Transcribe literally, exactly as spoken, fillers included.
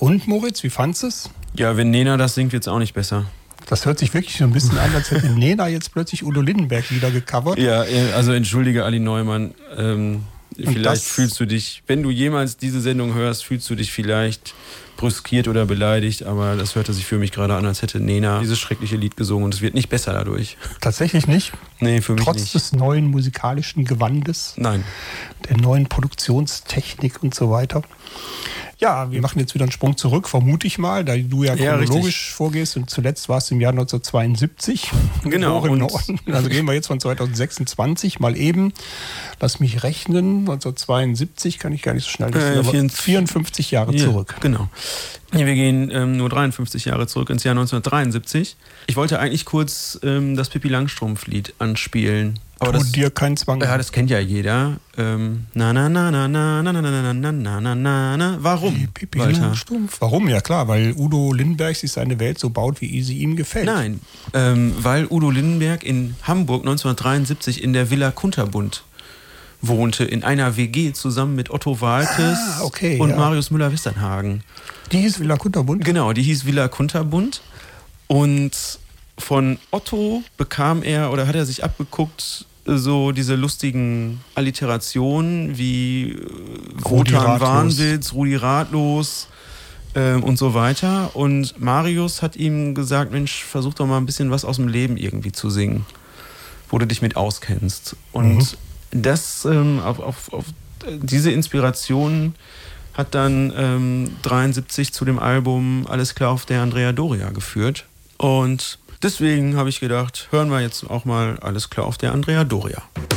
Und Moritz, wie fandst du es? Ja, wenn Nena das singt, wird es auch nicht besser. Das hört sich wirklich so ein bisschen an, als hätte Nena jetzt plötzlich Udo Lindenberg wieder gecovert. Ja, also entschuldige Ali Neumann, ähm, vielleicht das, fühlst du dich, wenn du jemals diese Sendung hörst, fühlst du dich vielleicht brüskiert oder beleidigt, aber das hörte sich für mich gerade an, als hätte Nena dieses schreckliche Lied gesungen und es wird nicht besser dadurch. Tatsächlich nicht? Nee, für mich Trotz nicht. des neuen musikalischen Gewandes? Nein. Der neuen Produktionstechnik und so weiter? Ja, wir machen jetzt wieder einen Sprung zurück, vermute ich mal, da du ja chronologisch ja, vorgehst und zuletzt warst du im Jahr neunzehnhundertzweiundsiebzig. Genau. Und also gehen wir jetzt von zweitausendsechsundzwanzig mal eben, lass mich rechnen, neunzehnhundertzweiundsiebzig kann ich gar nicht so schnell wissen, äh, aber vierundfünfzig Jahre ja, zurück. Genau. Wir gehen ähm, nur dreiundfünfzig Jahre zurück ins Jahr neunzehnhundertdreiundsiebzig. Ich wollte eigentlich kurz ähm, das Pippi Langstrumpf-Lied anspielen. Aber tu das, dir keinen Zwang. Ja, das kennt ja jeder. Ähm, na na na na na na na na na na na na na. Warum? Hey, Pippi Langstrumpf. Warum? Ja klar, weil Udo Lindenberg sich seine Welt so baut, wie sie ihm gefällt. Nein, ähm, weil Udo Lindenberg in Hamburg neunzehnhundertdreiundsiebzig in der Villa Kunterbund wohnte, in einer W G zusammen mit Otto Waalkes ah, okay, und ja. Marius Müller-Westernhagen. Die hieß Villa Kunterbund? Genau, die hieß Villa Kunterbund. Und von Otto bekam er, oder hat er sich abgeguckt, so diese lustigen Alliterationen wie Wotan Wahnwitz, Rudi Ratlos äh, und so weiter. Und Marius hat ihm gesagt, Mensch, versuch doch mal ein bisschen was aus dem Leben irgendwie zu singen, wo du dich mit auskennst. Und mhm. das ähm, auf, auf, auf diese Inspiration hat dann ähm, dreiundsiebzig zu dem Album Alles klar auf der Andrea Doria geführt. Und deswegen habe ich gedacht, hören wir jetzt auch mal Alles klar auf der Andrea Doria.